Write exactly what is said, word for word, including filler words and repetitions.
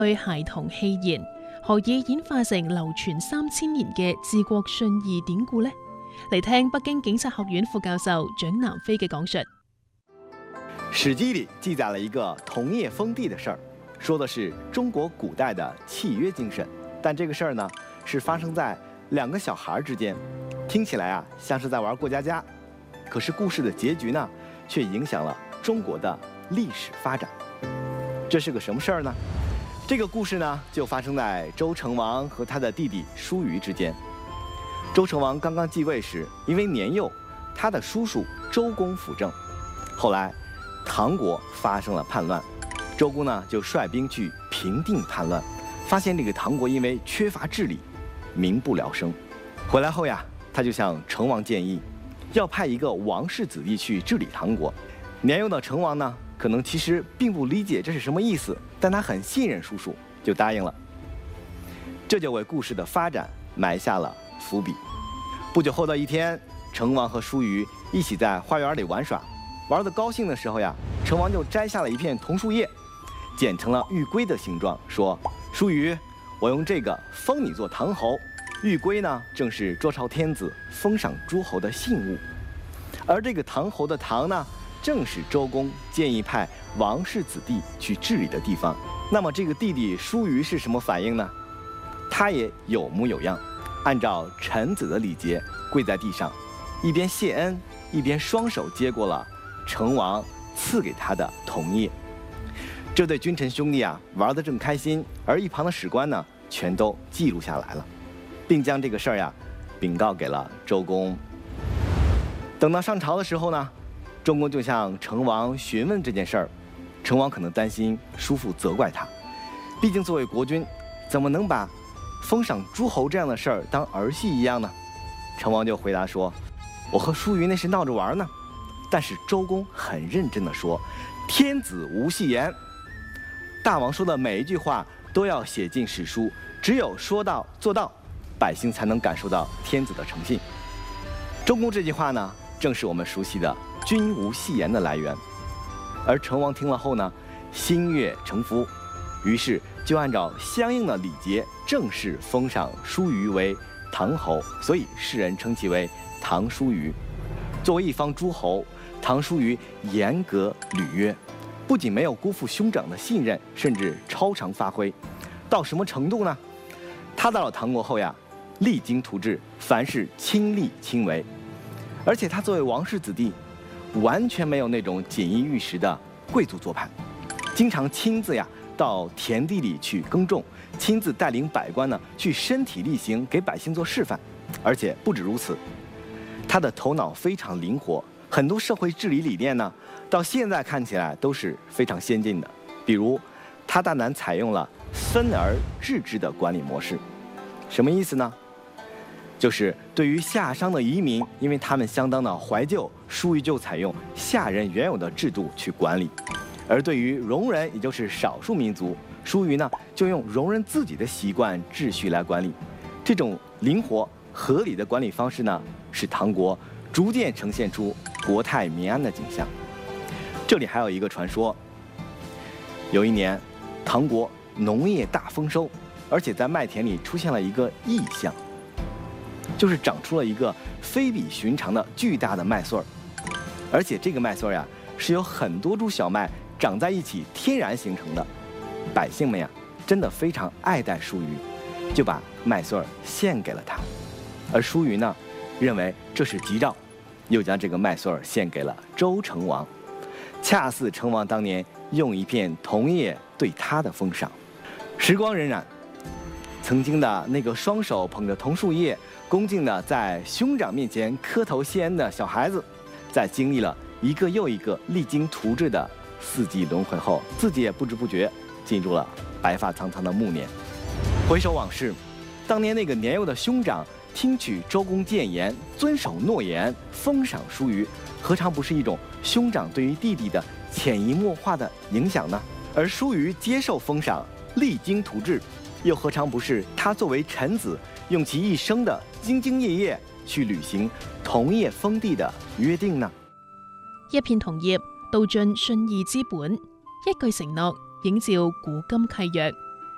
對孩童戲言，何以演化成流傳三千年嘅治國信義典故呢？嚟聽北京警察學院副教授蔣南飛嘅講述。 史記裡記載了一個同業封地的事兒，說的是中國古代的契約精神。但這個事兒呢，是發生在兩個小孩之間，聽起來啊像是在玩過家家。可是故事的結局呢，卻影響了中國的歷史發展。這是個什麼事兒呢？這個故事呢，就發生在周成王和他的弟弟叔虞之間。周成王剛剛繼位時，因為年幼，他的叔叔周公輔政。後來，唐國發生了叛亂，周公呢就率兵去平定叛亂，發現這個唐國因為缺乏治理，民不聊生。回來後呀，他就向成王建議，要派一個王室子弟去治理唐國。年幼的成王呢，可能其實並不理解這是什麼意思，但他很信任叔叔，就答應了。這就為故事的發展埋下了伏筆。不久後的一天，成王和叔虞一起在花園裡玩耍，玩得高興的時候呀，成王就摘下了一片桐樹葉，剪成了玉圭的形狀，說：叔虞，我用這個封你做唐侯。玉圭呢，正是周朝天子封賞諸侯的信物，而這個唐侯的唐呢，正是周公建議派王室子弟去治理的地方。那麼這個弟弟叔虞是什麼反應呢？他也有模有樣，按照臣子的禮節跪在地上，一邊謝恩，一邊雙手接過了成王賜給他的桐葉。這對君臣兄弟啊玩得正開心，而一旁的史官呢全都記錄下來了，並將這個事兒呀稟告給了周公。等到上朝的時候呢，周公就向成王詢問這件事兒，成王可能擔心叔父責怪他，畢竟作為國君，怎麼能把封賞諸侯這樣的事兒當兒戲一樣呢？成王就回答說：我和叔虞那是鬧着玩呢。但是周公很認真地說：天子無戲言。大王說的每一句話都要寫進史書，只有說到做到，百姓才能感受到天子的誠信。周公這句話呢，正是我們熟悉的君無戲言的來源。而成王聽了後呢，心悅誠服，於是就按照相應的禮節正式封賞叔虞為唐侯，所以世人稱其為唐叔虞。作為一方諸侯，唐叔虞嚴格履約，不僅沒有辜負兄長的信任，甚至超常發揮。到什麼程度呢？他到了唐國後呀，勵精圖治，凡事親力親為。而且他作為王室子弟，完全沒有那種錦衣玉食的貴族做派，經常親自呀到田地裡去耕種，親自帶領百官呢去身體力行給百姓做示範。而且不止如此，他的頭腦非常靈活，很多社會治理理念呢，到現在看起來都是非常先進的。比如，他大膽採用了分而治之的管理模式，什麼意思呢？就是對於夏商的移民，因為他們相當的懷舊，叔虞就採用夏人原有的制度去管理；而對於戎人，也就是少數民族，叔虞呢就用戎人自己的習慣秩序來管理。這種靈活合理的管理方式呢，使唐國逐漸呈現出國泰民安的景象。這裡還有一個傳說，有一年，唐國農業大豐收，而且在麥田裡出現了一個異象，就是長出了一個非比尋常的巨大的麥穗兒，而且這個麥穗兒呀，是由很多株小麥長在一起天然形成的。百姓們呀，真的非常愛戴叔虞，就把麥穗兒獻給了他。而叔虞呢，認為這是吉兆，又將這個麥穗兒獻給了周成王，恰似成王當年用一片桐葉對他的封賞。時光荏苒，曾經的那個雙手捧着桐樹葉，恭敬地在兄長面前磕頭謝恩的小孩子，在經歷了一個又一個勵精圖治的四季輪迴後，自己也不知不覺進入了白髮蒼蒼的暮年。回首往事，當年那個年幼的兄長聽取周公諫言，遵守諾言，封賞叔虞，何嘗不是一種兄長對於弟弟的潛移默化的影響呢？而叔虞接受封賞，勵精圖治，又何嘗不是他作為臣子，用其一生的兢兢業業去履行同業封地的約定呢？ 一片桐葉，道盡信義之本，一句承諾，映照古今契約。